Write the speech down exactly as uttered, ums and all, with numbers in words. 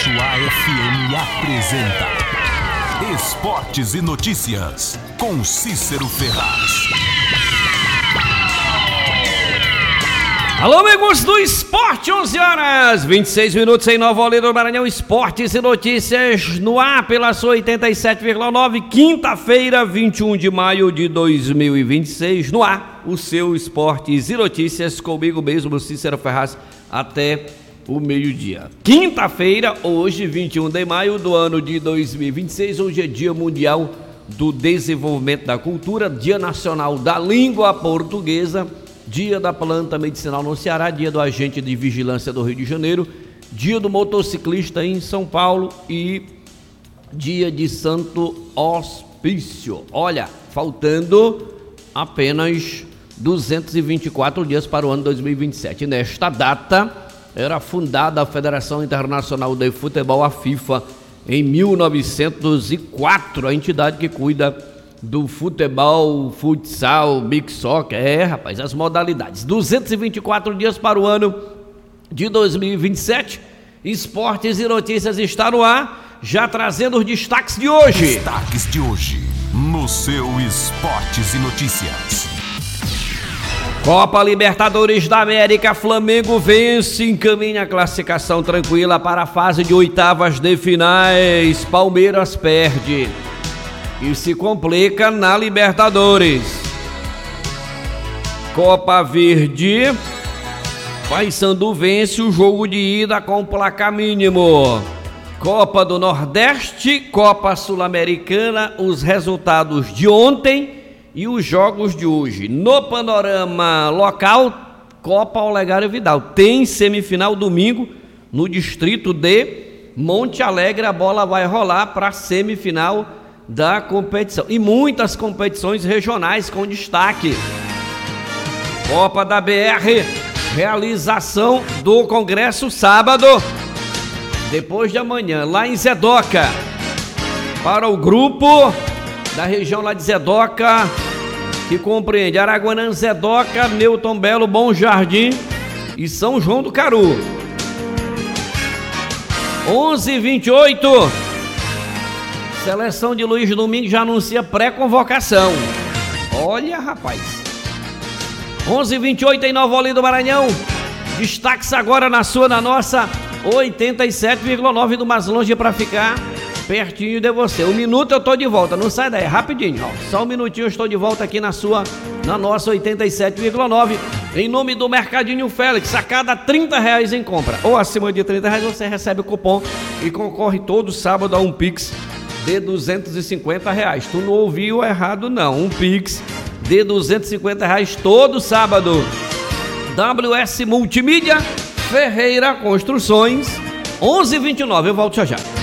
Chuá F M apresenta Esportes e Notícias, com Cícero Ferraz. Alô, amigos do Esporte, onze horas, vinte e seis minutos em Nova Olinda do Maranhão. Esportes e Notícias no ar pela sua oitenta e sete vírgula nove, quinta-feira, vinte e um de maio de dois mil e vinte e seis, no ar, o seu Esportes e Notícias, comigo mesmo, Cícero Ferraz, até o meio-dia. Quinta-feira, hoje, vinte e um de maio do ano de dois mil e vinte e seis, hoje é Dia Mundial do Desenvolvimento da Cultura, Dia Nacional da Língua Portuguesa, Dia da Planta Medicinal no Ceará, Dia do Agente de Vigilância do Rio de Janeiro, Dia do Motociclista em São Paulo e Dia de Santo Hospício. Olha, faltando apenas duzentos e vinte e quatro dias para o ano dois mil e vinte e sete. Nesta data, era fundada a Federação Internacional de Futebol, a FIFA, em mil novecentos e quatro, a entidade que cuida do futebol, futsal, big soccer, é, rapaz, as modalidades. duzentos e vinte e quatro dias para o ano de dois mil e vinte e sete. Esportes e Notícias está no ar, já trazendo os destaques de hoje. Destaques de hoje, no seu Esportes e Notícias. Copa Libertadores da América, Flamengo vence, encaminha a classificação tranquila para a fase de oitavas de finais. Palmeiras perde e se complica na Libertadores. Copa Verde, Paysandu vence o jogo de ida com placar mínimo. Copa do Nordeste, Copa Sul-Americana, os resultados de ontem e os jogos de hoje. No panorama local, Copa Olegário Vidal tem semifinal domingo no distrito de Monte Alegre. A bola vai rolar para a semifinal da competição e muitas competições regionais com destaque. Copa da B R, realização do Congresso sábado, depois de amanhã, lá em Zedoca, para o grupo da região lá de Zedoca, que compreende Araguanã, Zedoca, Newton Belo, Bom Jardim e São João do Caru. onze e vinte e oito, Seleção de Luiz Domingues já anuncia pré-convocação. Olha, rapaz. onze e vinte e oito em Nova Olinda do Maranhão. Destaques agora na sua, na nossa oitenta e sete vírgula nove, do mais longe para ficar pertinho de você. Um minuto eu tô de volta, não sai daí, rapidinho, ó. Só um minutinho eu estou de volta aqui na sua, na nossa oitenta e sete vírgula nove. Em nome do Mercadinho Félix, a cada trinta reais em compra ou acima de trinta reais você recebe o cupom e concorre todo sábado a um Pix de duzentos e cinquenta reais. Tu não ouviu errado não, um Pix de duzentos e cinquenta reais todo sábado. W S Multimídia, Ferreira Construções, onze e vinte e nove, eu volto já já.